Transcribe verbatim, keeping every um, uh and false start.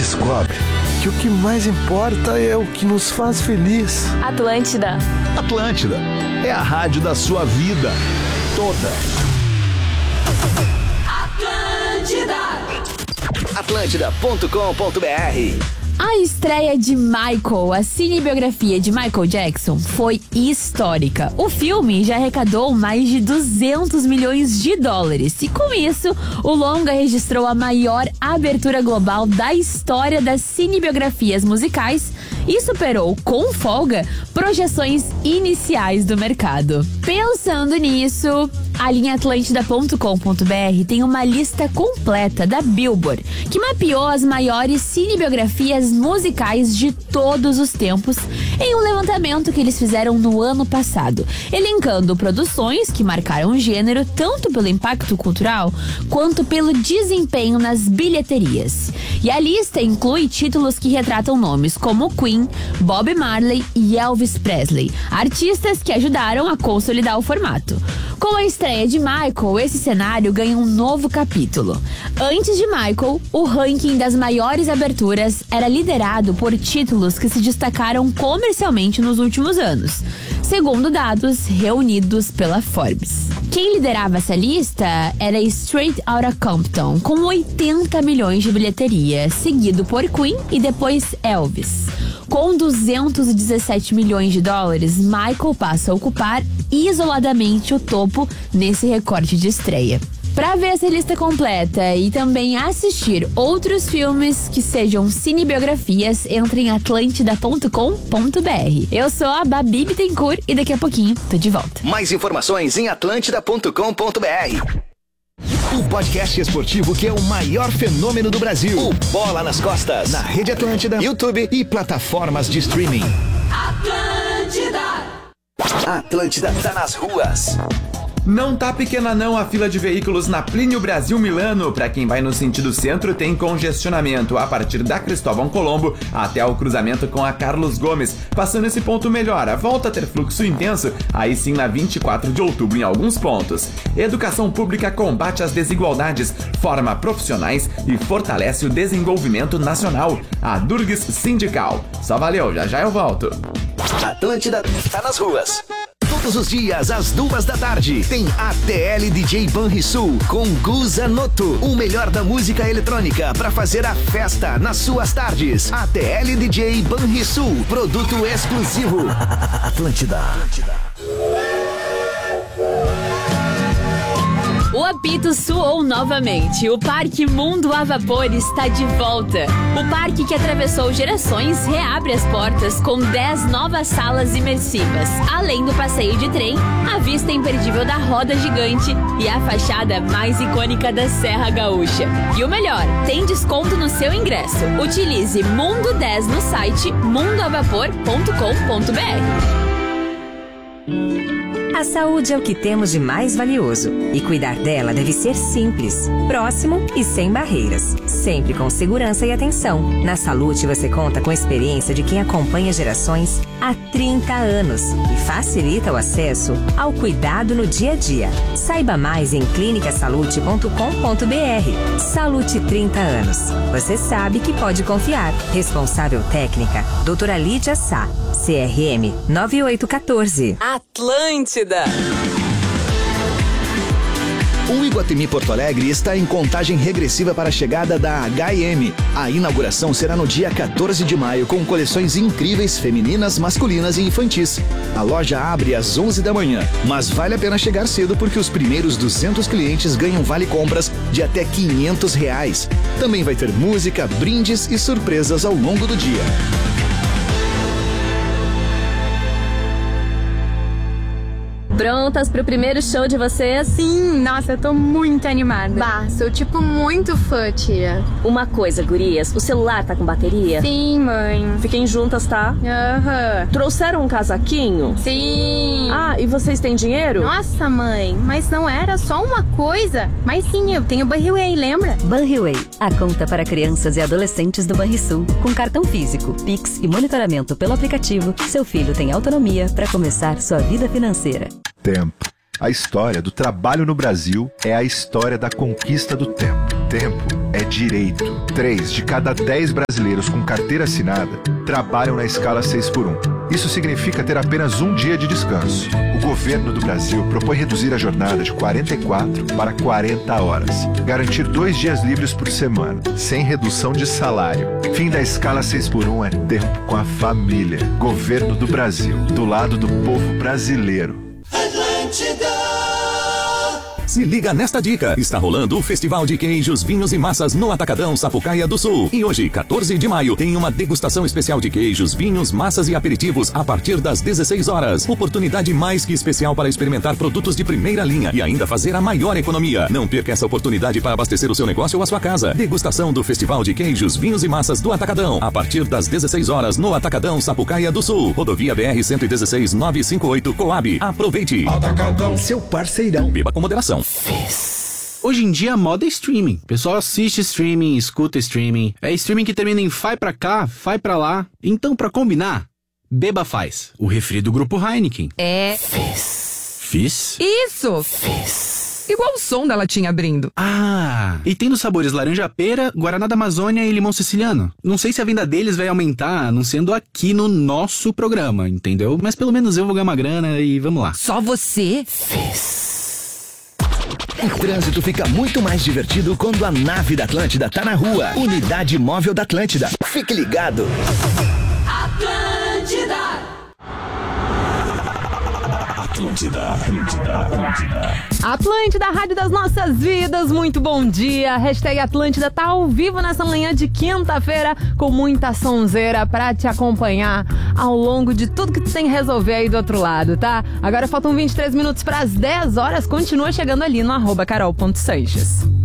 descobre que o que mais importa é o que nos faz feliz. Atlântida. Atlântida é a rádio da sua vida toda. Atlântida. Atlântida ponto com ponto br. A estreia de Michael, a cinebiografia de Michael Jackson, foi histórica. O filme já arrecadou mais de duzentos milhões de dólares. E com isso, o longa registrou a maior abertura global da história das cinebiografias musicais e superou, com folga, projeções iniciais do mercado. Pensando nisso, a linha Atlântida ponto com ponto br tem uma lista completa da Billboard, que mapeou as maiores cinebiografias musicais de todos os tempos em um levantamento que eles fizeram no ano passado, elencando produções que marcaram o gênero tanto pelo impacto cultural quanto pelo desempenho nas bilheterias. E a lista inclui títulos que retratam nomes como Queen, Bob Marley e Elvis Presley, artistas que ajudaram a consolidar o formato. Com a estreia de Michael, esse cenário ganha um novo capítulo. Antes de Michael, o ranking das maiores aberturas era liderado por títulos que se destacaram comercialmente nos últimos anos, segundo dados reunidos pela Forbes. Quem liderava essa lista era Straight Outta Compton, com oitenta milhões de bilheteria, seguido por Queen e depois Elvis. Com duzentos e dezessete milhões de dólares, Michael passa a ocupar isoladamente o topo nesse recorte de estreia. Para ver essa lista completa e também assistir outros filmes que sejam cinebiografias, entre em atlântida ponto com ponto br. Eu sou a Babi Bittencourt e daqui a pouquinho tô de volta. Mais informações em atlântida ponto com ponto br. O podcast esportivo que é o maior fenômeno do Brasil. O Bola nas Costas. Na Rede Atlântida, YouTube e plataformas de streaming. Atlântida. Atlântida tá nas ruas. Não tá pequena não a fila de veículos na Plínio Brasil Milano. Para quem vai no sentido centro, tem congestionamento a partir da Cristóvão Colombo até o cruzamento com a Carlos Gomes. Passando esse ponto melhora, volta a ter fluxo intenso, aí sim na vinte e quatro de outubro em alguns pontos. Educação pública combate as desigualdades, forma profissionais e fortalece o desenvolvimento nacional. A Durgues Sindical. Só valeu, já já eu volto. Atlântida tá nas ruas. Todos os dias, às duas da tarde, tem A T L D J Banrisul com Guza Noto. O melhor da música eletrônica para fazer a festa nas suas tardes. A T L D J Banrisul, produto exclusivo. Atlântida. O apito soou novamente. O Parque Mundo a Vapor está de volta. O parque que atravessou gerações reabre as portas com dez novas salas imersivas. Além do passeio de trem, a vista imperdível da roda gigante e a fachada mais icônica da Serra Gaúcha. E o melhor, tem desconto no seu ingresso. Utilize Mundo dez no site mundo a vapor ponto com ponto br. A saúde é o que temos de mais valioso e cuidar dela deve ser simples, próximo e sem barreiras, sempre com segurança e atenção. Na Salute você conta com a experiência de quem acompanha gerações há trinta anos e facilita o acesso ao cuidado no dia a dia. Saiba mais em clínica salute ponto com ponto br. Salute trinta anos. Você sabe que pode confiar. Responsável técnica, doutora Lídia Sá, C R M nove oito um quatro. Atlântida. O Iguatemi Porto Alegre está em contagem regressiva para a chegada da H e M. A inauguração será no dia quatorze de maio com coleções incríveis femininas, masculinas e infantis. A loja abre às onze da manhã, mas vale a pena chegar cedo porque os primeiros duzentos clientes ganham vale-compras de até quinhentos reais. Também vai ter música, brindes e surpresas ao longo do dia. Prontas pro primeiro show de vocês? Sim, nossa, eu tô muito animada. Bah, sou tipo muito fã, tia. Uma coisa, gurias, o celular tá com bateria? Sim, mãe. Fiquem juntas, tá? Aham. Uhum. Trouxeram um casaquinho? Sim. Ah, e vocês têm dinheiro? Nossa, mãe, mas não era só uma coisa. Mas sim, eu tenho Banriway, lembra? Banriway, a conta para crianças e adolescentes do Banrisul. Com cartão físico, Pix e monitoramento pelo aplicativo, seu filho tem autonomia para começar sua vida financeira. Tempo. A história do trabalho no Brasil é a história da conquista do tempo. Tempo é direito. Três de cada dez brasileiros com carteira assinada trabalham na escala seis por um. Isso significa ter apenas um dia de descanso. O governo do Brasil propõe reduzir a jornada de quarenta e quatro para quarenta horas. Garantir dois dias livres por semana, sem redução de salário. Fim da escala seis por um é tempo com a família. Governo do Brasil, do lado do povo brasileiro. Se liga nesta dica. Está rolando o Festival de Queijos, Vinhos e Massas no Atacadão Sapucaia do Sul. E hoje, quatorze de maio, tem uma degustação especial de queijos, vinhos, massas e aperitivos a partir das dezesseis horas. Oportunidade mais que especial para experimentar produtos de primeira linha e ainda fazer a maior economia. Não perca essa oportunidade para abastecer o seu negócio ou a sua casa. Degustação do Festival de Queijos, Vinhos e Massas do Atacadão. A partir das dezesseis horas no Atacadão Sapucaia do Sul. Rodovia B R cento e dezesseis, novecentos e cinquenta e oito, Coab. Aproveite. Atacadão, seu parceirão. Beba com moderação. Hoje em dia a moda é streaming. O pessoal assiste streaming, escuta streaming. É streaming que termina em vai pra cá, vai pra lá. Então, pra combinar, Beba Faz, o refri do grupo Heineken. É... Fizz. Fizz? Isso! Fizz. Igual o som da latinha abrindo. Ah, e tem nos sabores laranja-pera, guaraná da Amazônia e limão siciliano. Não sei se a venda deles vai aumentar anunciando aqui no nosso programa, entendeu? Mas pelo menos eu vou ganhar uma grana e vamos lá. Só você? Fizz. O trânsito fica muito mais divertido quando a nave da Atlântida tá na rua. Unidade Móvel da Atlântida. Fique ligado. Atlântida. Atlântida, Atlântida, Atlântida. Atlântida, rádio das nossas vidas, muito bom dia. Hashtag Atlântida tá ao vivo nessa manhã de quinta-feira com muita sonzeira pra te acompanhar ao longo de tudo que tu tem que resolver aí do outro lado, tá? Agora faltam vinte e três minutos pras dez horas, continua chegando ali no arroba carol ponto sanches.